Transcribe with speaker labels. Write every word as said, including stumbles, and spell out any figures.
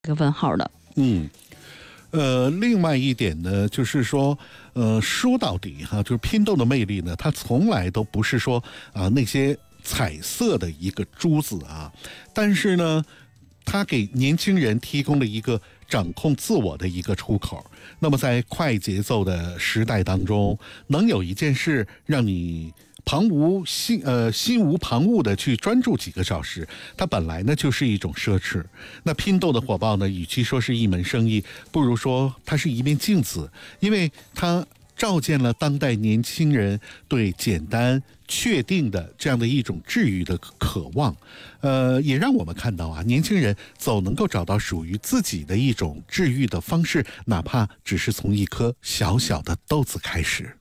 Speaker 1: 一个问号的。
Speaker 2: 嗯。呃，另外一点呢，就是说，呃，说到底哈，就是拼豆的魅力呢，它从来都不是说啊、呃、那些彩色的一个珠子啊，但是呢，它给年轻人提供了一个掌控自我的一个出口。那么在快节奏的时代当中，能有一件事让你旁无心呃心无旁骛的去专注几个小时，它本来呢就是一种奢侈。那拼豆的火爆呢，与其说是一门生意，不如说它是一面镜子，因为它照见了当代年轻人对简单确定的这样的一种治愈的渴望，呃，也让我们看到啊，年轻人总能够找到属于自己的一种治愈的方式，哪怕只是从一颗小小的豆子开始。